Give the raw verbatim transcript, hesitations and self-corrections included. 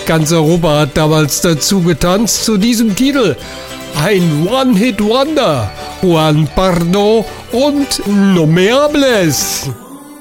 Ganz Europa hat damals dazu getanzt, zu diesem Titel. Ein One-Hit-Wonder. Juan Pardo und No Me Hables.